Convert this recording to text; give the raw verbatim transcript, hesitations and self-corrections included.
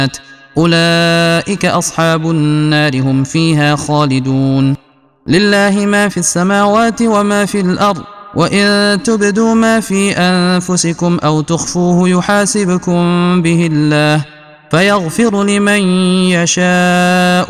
أولئك أصحاب النار هم فيها خالدون. لله ما في السماوات وما في الأرض، وإن تبدوا ما في أنفسكم أو تخفوه يحاسبكم به الله فيغفر لمن يشاء